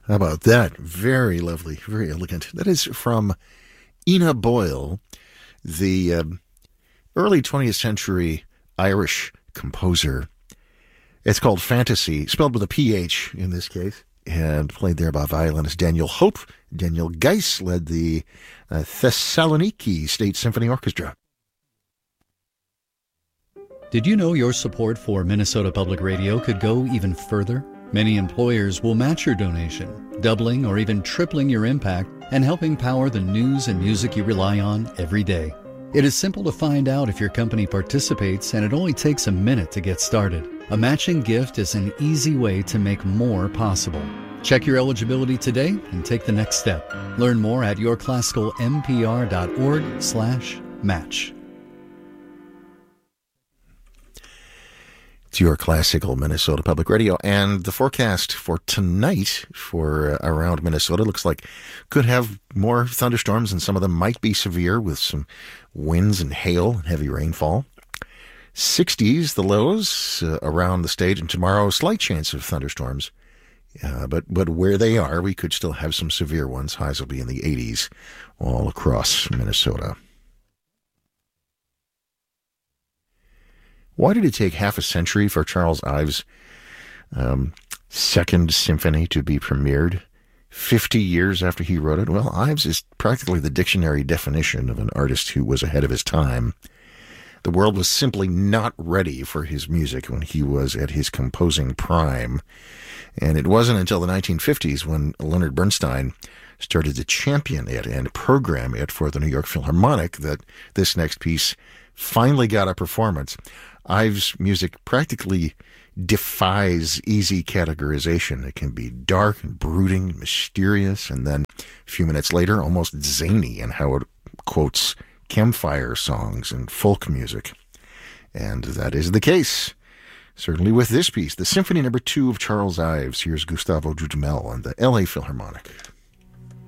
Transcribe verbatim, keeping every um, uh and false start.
How about that? Very lovely, very elegant. That is from Ina Boyle, the uh, early twentieth century Irish composer. It's called Fantasy, spelled with a P H in this case, and played there by violinist Daniel Hope. Daniel Geiss led the uh, Thessaloniki State Symphony Orchestra. Did you know your support for Minnesota Public Radio could go even further? Many employers will match your donation, doubling or even tripling your impact and helping power the news and music you rely on every day. It is simple to find out if your company participates, and it only takes a minute to get started. A matching gift is an easy way to make more possible. Check your eligibility today and take the next step. Learn more at yourclassicalmpr.org slash match. It's your classical Minnesota Public Radio, and the forecast for tonight for uh, around Minnesota looks like could have more thunderstorms, and some of them might be severe with some winds and hail and heavy rainfall. sixties, the lows uh, around the state, and tomorrow, slight chance of thunderstorms. Uh, but, but where they are, we could still have some severe ones. Highs will be in the eighties all across Minnesota. Why did it take half a century for Charles Ives' um, Second Symphony to be premiered? Fifty years after he wrote it? Well, Ives is practically the dictionary definition of an artist who was ahead of his time. The world was simply not ready for his music when he was at his composing prime. And it wasn't until the nineteen fifties when Leonard Bernstein started to champion it and program it for the New York Philharmonic that this next piece finally got a performance. Ives' music practically defies easy categorization. It can be dark and brooding, mysterious, and then a few minutes later, almost zany in how it quotes campfire songs and folk music. And that is the case, certainly with this piece, the Symphony Number Two of Charles Ives. Here's Gustavo Dudamel and the L A Philharmonic.